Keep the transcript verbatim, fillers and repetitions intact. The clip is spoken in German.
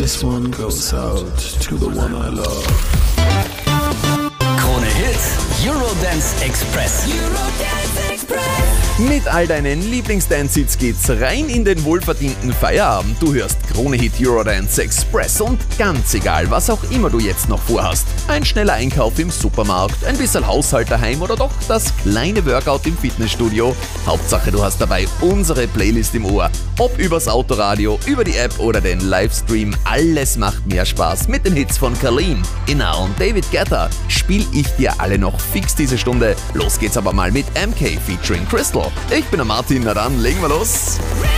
This one goes out to the one I love. Krone Hits, Eurodance Express. Eurodance Express. Mit all deinen Lieblingsdance-Hits geht's rein in den wohlverdienten Feierabend. Du hörst Krone Hit Eurodance Express und ganz egal, was auch immer du jetzt noch vorhast. Ein schneller Einkauf im Supermarkt, ein bisschen Haushalt daheim oder doch das kleine Workout im Fitnessstudio. Hauptsache du hast dabei unsere Playlist im Ohr. Ob übers Autoradio, über die App oder den Livestream, alles macht mehr Spaß mit den Hits von Carlene, Inna und David Guetta. Spiel ich dir alle noch fix diese Stunde. Los geht's aber mal mit M K featuring Crystal. Ich bin der Martin, na dann legen wir los.